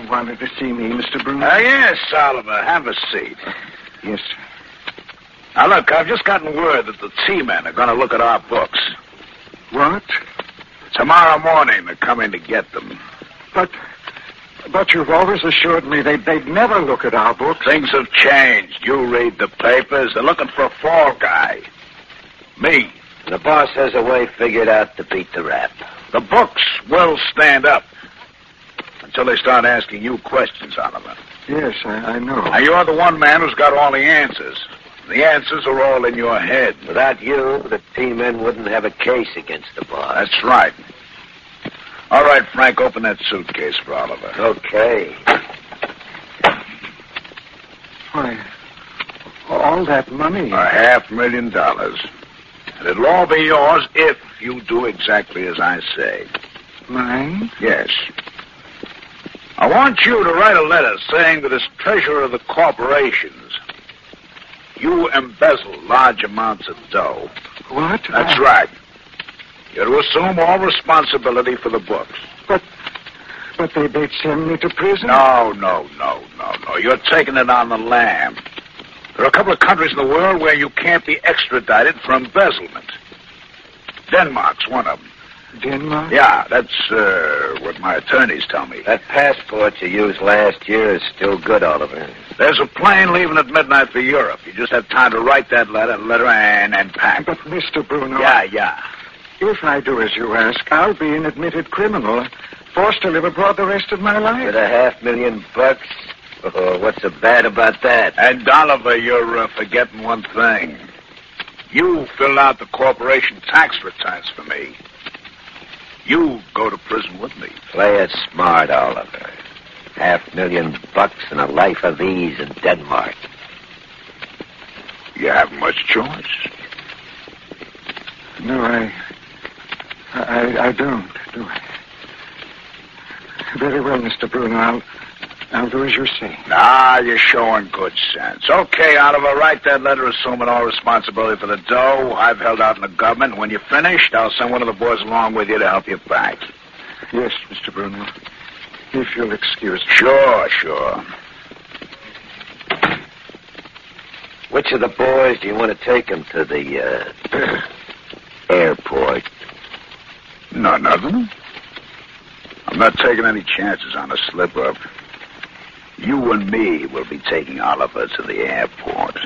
wanted to see me, Mr. Bruno? Yes, Oliver. Have a seat. Yes, sir. Now, look, I've just gotten word that the T-men are going to look at our books. What? Tomorrow morning, they're coming to get them. But you've always assured me they'd never look at our books. Things have changed. You read the papers. They're looking for a fall guy. Me. The boss has a way figured out to beat the rap. The books will stand up until they start asking you questions, Oliver. Yes, I know. Now, you're the one man who's got all the answers. The answers are all in your head. Without you, the T-men wouldn't have a case against the boss. That's right. All right, Frank, open that suitcase for Oliver. Okay. Why, all that money. $500,000. And it'll all be yours if you do exactly as I say. Mine? Yes. I want you to write a letter saying that as treasurer of the corporations, you embezzle large amounts of dough. What? That's right. You're to assume all responsibility for the books. But they'd send me to prison? No. You're taking it on the lam. There are a couple of countries in the world where you can't be extradited for embezzlement. Denmark's one of them. Denmark? Yeah, that's what my attorneys tell me. That passport you used last year is still good, Oliver. There's a plane leaving at midnight for Europe. You just have time to write that letter and pack. But, Mr. Bruno... Yeah. If I do as you ask, I'll be an admitted criminal, forced to live abroad the rest of my life. With $500,000? Oh, what's so bad about that? And, Oliver, you're forgetting one thing. You fill out the corporation tax returns for me. You go to prison with me. Play it smart, Oliver. $500,000 and a life of ease in Denmark. You haven't much choice. No, I don't, do I? Very well, Mr. Bruno. I'll do as you say. You're showing good sense. Okay, Oliver, write that letter assuming all responsibility for the dough I've held out in the government. When you're finished, I'll send one of the boys along with you to help you pack. Yes, Mr. Bruno. If you'll excuse me. Sure. Which of the boys do you want to take him to the airport? No, nothing. I'm not taking any chances on a slip-up. You and me will be taking Oliver to the airport.